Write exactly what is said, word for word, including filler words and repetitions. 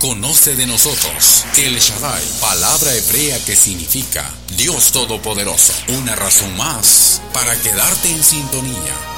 conoce de nosotros. El Shaddai, palabra hebrea que significa Dios Todopoderoso. Una razón más para quedarte en sintonía.